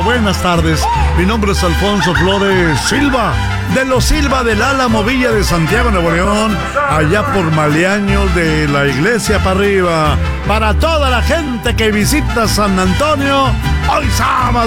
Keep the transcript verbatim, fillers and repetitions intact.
buenas tardes. Mi nombre es Alfonso Flores Silva, de los Silva del Álamo Villa de Santiago, Nuevo León, allá por Maleaños, de la iglesia para arriba. Para toda la gente que visita San Antonio, hoy sábado.